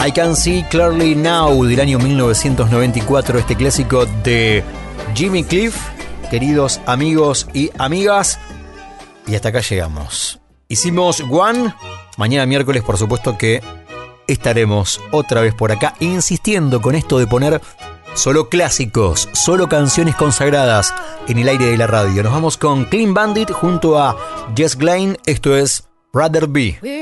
I Can See Clearly Now del año 1994, este clásico de Jimmy Cliff. Queridos amigos y amigas, y hasta acá llegamos. Hicimos One. Mañana miércoles, por supuesto que estaremos otra vez por acá, insistiendo con esto de poner solo clásicos, solo canciones consagradas en el aire de la radio. Nos vamos con Clean Bandit junto a Jess Glynne. Esto es Rather Be.